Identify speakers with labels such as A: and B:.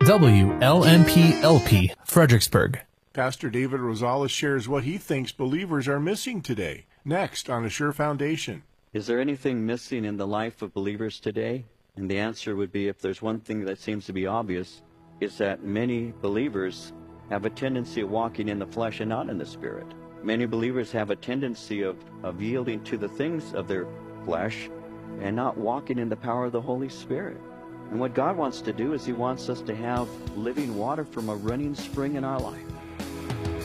A: WLNP-LP, Fredericksburg.
B: Pastor David Rosales shares what he thinks believers are missing today. Next on Assure Foundation.
C: Is there anything missing in the life of believers today? And the answer would be, if there's one thing that seems to be obvious, is that many believers have a tendency of walking in the flesh and not in the Spirit. Many believers have a tendency of yielding to the things of their flesh and not walking in the power of the Holy Spirit. And what God wants to do is He wants us to have living water from a running spring in our life.